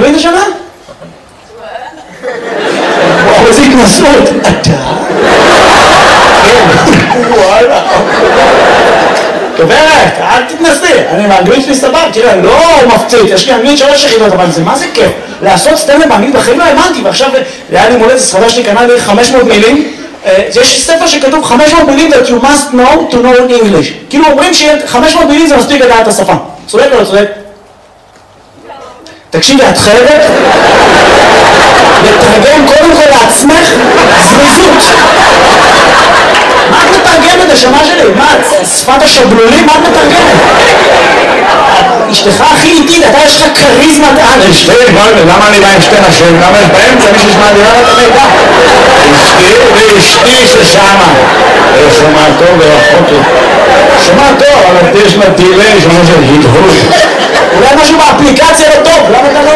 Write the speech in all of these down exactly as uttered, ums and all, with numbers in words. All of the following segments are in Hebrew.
באנגלית השנה? וואו, איזה התנסות. אתה? וואלה. גברת, אל תתנסי, אני באנגלית שלי סבבה, תראה, לא מפציץ, יש לי אנגלית שלוש יחידות, אבל זה מה זה כיף? לעשות סטנדאפ באנגלית בחיים לא האמנתי, ועכשיו היה לי מולדת, ספרדה שלי קנה לי חמש מאות מילים, יש ספר שכתוב חמש מאות מילים that you must know to know English, כאילו אומרים ש-חמש מאות מילים זה מספיק לדעת את השפה, צודק או לא צודק? תקשיבי, את חייבת לתרגם קודם כל לעצמך זריזות. מה את מתרגמת, השמה שלי? מה, שפת השבלולים? מה את מתרגמת? אשתך הכי איטית, אתה יש לך כריזמת על. אשתי, למה אני בא עם שתי נשים? למה באמצע מי שישמע לי את המידע? אשתי ואשתי ששמה. שומע טוב ורחוק לי. שומע טוב, אבל יש לה דילי, שומע של הדהוד. אולי משהו באפליקציה לא טוב, למה אתה לא?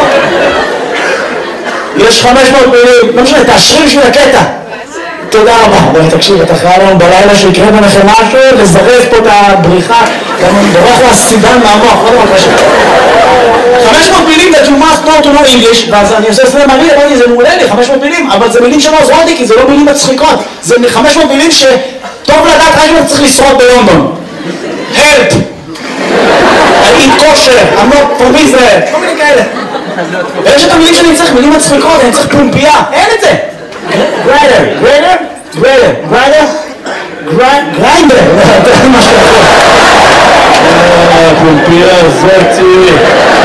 יש חמש מאות מילים, לא משנה, תאשרי בשביל הקטע. תודה רבה. בואי תקשיב, אתה חייב לנו בלילה שיקרה ביניכם משהו, לזרז פה את הבריחה, גם אני בורח לסידן מהמוח, לא דבר קשה. חמש מאות מילים that you must know to know English, ואז אני עושה סלם מראה, אמרתי, זה מעולה לי, חמש מאות מילים, אבל זה מילים שלא עוזרות לי, כי זה לא מילים מצחיקות. זה חמש מאות מילים שטוב לדעת רק אם צריך לשרוד בלונדון. Help! I eat kosher, I'm not from Israel, כל מיני כאלה. ויש את המילים שאני צריך, מילים מצחיקות, אני צריך פומפייה, אין את זה. גריידר, גריידר, גריידר, גריידר, גריידר, זה מה שאתה פומפייה, זה צילי.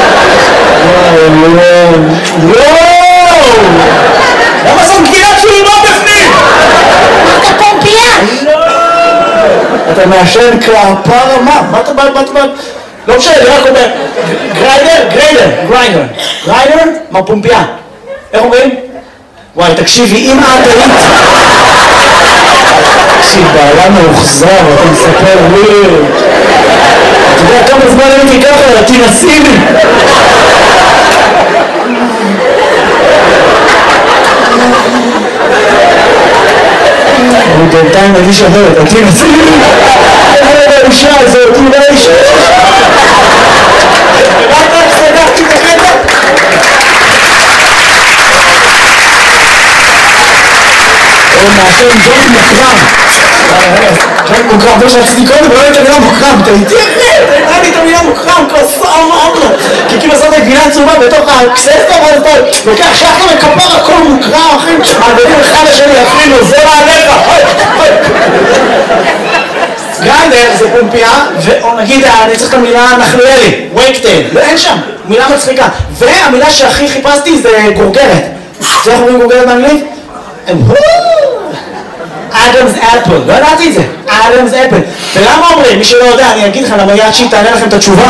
וואו! למה זאת גבינת שלי לא בפנים? אתה פומפייה? לא! אתה מעשן כפרה, מה? מה אתה בא, מה אתה בא? לא משנה, אני רק אומר, גריידר, גריידר, גריידר, גריידר, מה פומפייה? איך אומרים? וואי, תקשיבי, אם את היית... תקשיב, בעיה מאוחזר, אתה מספר וויר. אתה יודע כמה זמן הייתי ככה, תנסי לי. אני בינתיים מגיש אחרת, תנסי לי. אין האישה הזאת, אין האישה. הבאת איך סגרתי את הקטע? הוא מעשן ג'ון מוקרם. ג'ון מוקרם, זה שעשיתי קודם, לא הייתה מילה מוקרם. אתה איתי אחרי, אתה הייתה לי את המילה מוקרם, כוסה אמרנו. כי כאילו עושה את הגבינה צהובה בתוך הקססטה, ואז אתה לוקח שחר וכפר הכל מוקרם, אחי. מעבירים אחד לשני, אחי, זה מעליך. גריידר זה פומפייה, ונגיד, אני צריך את המילה נחלואלי, וייקטייל, ואין שם, מילה מצחיקה. והמילה שהכי חיפשתי זה גורגרת. זה איך אומרים גורגרת באנגלית? אדמס אפל, לא ידעתי את זה, אדמס אפל. ולמה אומרים? מי שלא יודע, אני אגיד לך, למה יד שהיא תענה לכם את התשובה?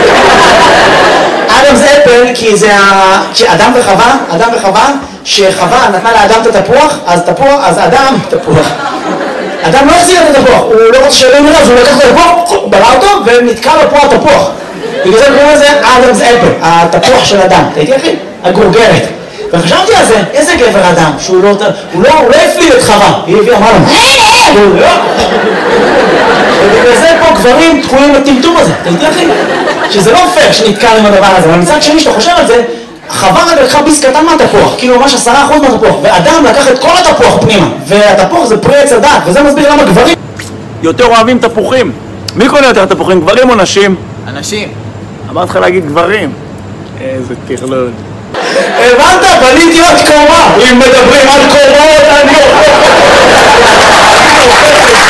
אדמס אפל, כי זה אדם וחווה, אדם וחווה, שחווה נתנה לאדם את התפוח, אז תפוח, אז אדם, תפוח. אדם לא החזיר את התפוח, הוא לא רוצה שאלה מראה, אז הוא לקח את התפוח, בלע אותו, ונתקע לו פה התפוח. בגלל זה קוראים לזה אדמס אפל, התפוח של אדם. תהייתי אחי? הגורגרת. וחשבתי על זה, איזה גבר אדם, שהוא לא, הוא לא, הוא לא הפליל את חווה, היא הביאה, אמרה לו, הוא לא. ובגלל זה פה גברים תקועים בטמטום הזה, תהייתי אחי? שזה לא פייר שנתקע עם הדבר הזה, אבל מצד שני שאתה חושב על זה, חווה רק לקחה ביס קטן מהתפוח, כאילו ממש עשרה אחוז מהתפוח, ואדם לקח את כל התפוח פנימה, והתפוח זה פרי עץ הדת, וזה מסביר למה גברים יותר אוהבים תפוחים. מי קונה יותר תפוחים, גברים או נשים? אנשים. אמרת לך להגיד גברים. איזה תכלול. הבנת? בניתי עוד קומה. אם מדברים על קומה,